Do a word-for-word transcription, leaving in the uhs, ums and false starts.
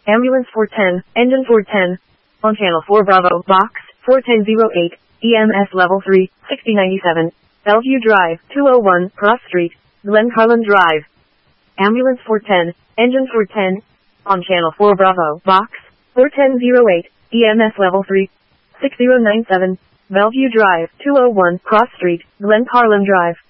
Ambulance four ten, engine four ten. On channel four Bravo, box, four ten oh eight, E M S level three, sixty ninety-seven. Bellevue Drive, two oh one, Cross Street, Glen Carlin Drive. Ambulance four ten, engine four ten. On channel four Bravo, box, four ten oh eight, E M S level three, six oh nine seven. Bellevue Drive, two oh one, Cross Street, Glen Carlin Drive.